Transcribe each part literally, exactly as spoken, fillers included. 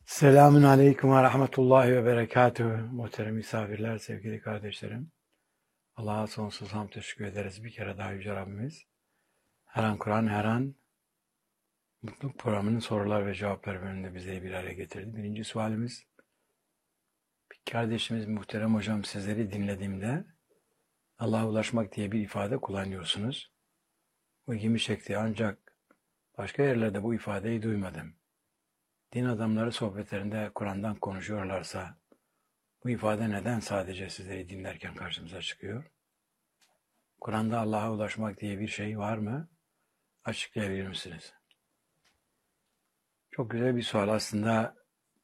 Selamün aleyküm ve rahmetullahi ve berekatühü. Muhterem misafirler, sevgili kardeşlerim. Allah'a sonsuz hamd teşekkür ederiz. Bir kere daha Yüce Rabbimiz. Her an Kur'an, her an Mutluluk Programı'nın sorular ve cevaplar bölümünde bizi bir araya getirdi. Birinci sualimiz, bir kardeşimiz, muhterem hocam, sizleri dinlediğimde Allah'a ulaşmak diye bir ifade kullanıyorsunuz. Bu ilgimi çekti, ancak başka yerlerde bu ifadeyi duymadım. Din adamları sohbetlerinde Kur'an'dan konuşuyorlarsa bu ifade neden sadece sizleri dinlerken karşımıza çıkıyor? Kur'an'da Allah'a ulaşmak diye bir şey var mı? Açıklayabilir misiniz? Çok güzel bir sual aslında.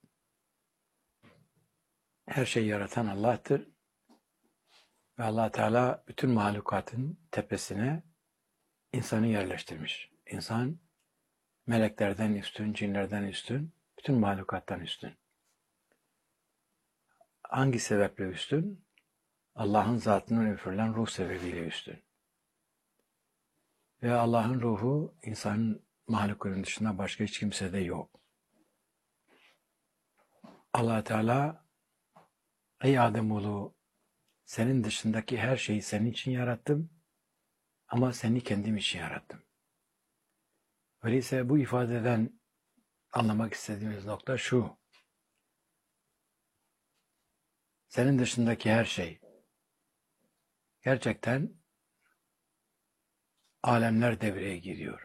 Her şeyi yaratan Allah'tır. Ve Allah Teala bütün mahlukatın tepesine insanı yerleştirmiş. İnsan meleklerden üstün, cinlerden üstün, bütün mahlukattan üstün. Hangi sebeple üstün? Allah'ın zatından üfürülen ruh sebebiyle üstün. Ve Allah'ın ruhu insanın mahlukların dışında başka hiç kimsede yok. Allah Teala, ey Ademoğlu, senin dışındaki her şeyi senin için yarattım ama seni kendim için yarattım. Öyleyse bu ifadeden anlamak istediğimiz nokta şu: senin dışındaki her şey gerçekten alemler devreye giriyor.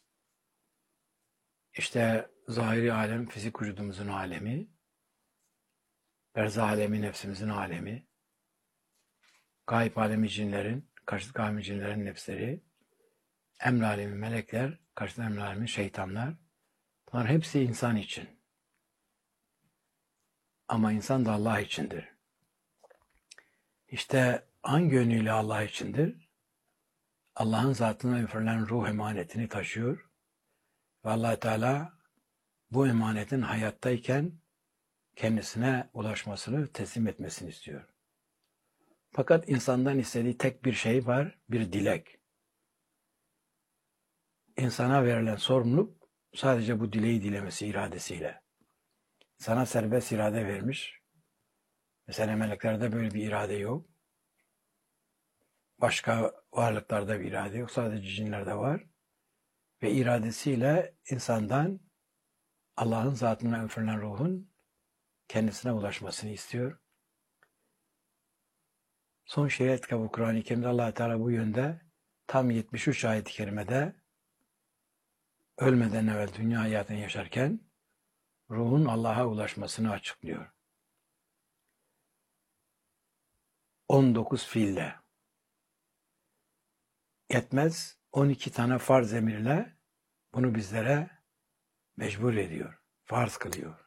İşte zahiri alem, fizik vücudumuzun alemi, berzah alemi, nefsimizin alemi, gayb alemi cinlerin, karşıt alemi cinlerin nefsleri, emr alemi melekler, karşıt emr alemi şeytanlar. Bunlar hepsi insan için. Ama insan da Allah içindir. İşte hangi yönüyle Allah içindir? Allah'ın zatına üfürülen ruh emanetini taşıyor. Ve Allah Teala bu emanetin hayattayken kendisine ulaşmasını, teslim etmesini istiyor. Fakat insandan istediği tek bir şey var, bir dilek. İnsana verilen sorumluluk sadece bu dileği dilemesi iradesiyle. Sana serbest irade vermiş. Mesela meleklerde böyle bir irade yok. Başka varlıklarda bir irade yok. Sadece cinlerde var. Ve iradesiyle insandan Allah'ın zatına üfürülen ruhun kendisine ulaşmasını istiyor. Son şeriat kitabı Kur'an-ı Kerim'de Allah Teala bu yönde tam yetmiş üç ayet-i kerimede ölmeden evvel dünya hayatını yaşarken ruhun Allah'a ulaşmasını açıklıyor. on dokuz fiilde. Yetmez, on iki tane farz emirle bunu bizlere mecbur ediyor, farz kılıyor.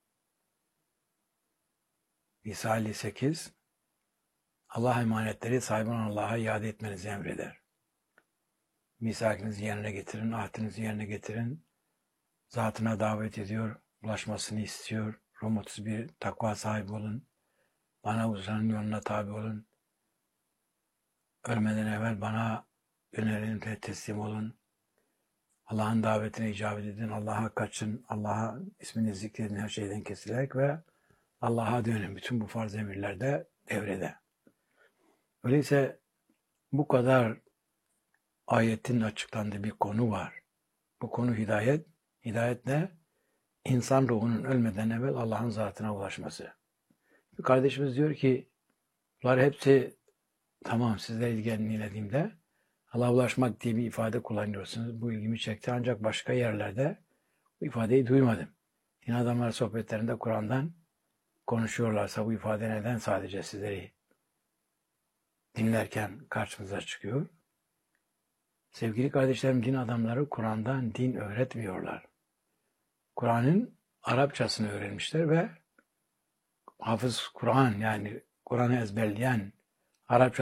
Nisa sekiz, Allah emanetleri sahibine Allah'a iade etmenizi emreder. Misakınızı yerine getirin, ahdinizi yerine getirin. Zatına davet ediyor, ulaşmasını istiyor. Rum otuz bir, takva sahibi olun. Bana uzanan yoluna tabi olun. Ölmeden evvel bana yönelin ve teslim olun. Allah'ın davetine icabet edin, Allah'a kaçın, Allah'a ismini zikredin her şeyden kesilerek ve Allah'a dönün. Bütün bu farz emirler de devrede. Öyleyse bu kadar ayetin açıklandığı bir konu var. Bu konu hidayet. Hidayet ne? İnsan ruhunun ölmeden evvel Allah'ın zatına ulaşması. Bir kardeşimiz diyor ki, bunlar hepsi tamam, sizle ilgilendiğimde Allah'a ulaşmak diye bir ifade kullanıyorsunuz. Bu ilgimi çekti, ancak başka yerlerde bu ifadeyi duymadım. Din adamları sohbetlerinde Kur'an'dan konuşuyorlarsa bu ifade neden sadece sizleri dinlerken karşımıza çıkıyor? Sevgili kardeşlerim, din adamları Kur'an'dan din öğretmiyorlar. Kur'an'ın Arapçasını öğrenmişler ve hafız Kur'an, yani Kur'an'ı ezberleyen, Arapça